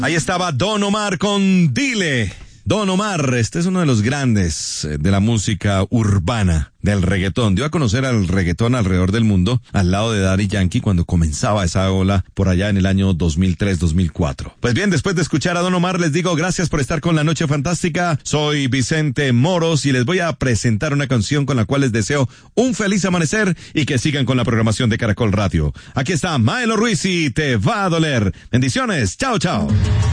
Ahí estaba Don Omar con Dile. Don Omar, este es uno de los grandes de la música urbana, del reggaetón. Dio a conocer al reggaetón alrededor del mundo, al lado de Daddy Yankee, cuando comenzaba esa ola por allá en el año 2003-2004. Pues bien, después de escuchar a Don Omar, les digo gracias por estar con La Noche Fantástica. Soy Vicente Moros y les voy a presentar una canción con la cual les deseo un feliz amanecer y que sigan con la programación de Caracol Radio. Aquí está Maelo Ruiz y Te Va a Doler. Bendiciones. Chao, chao.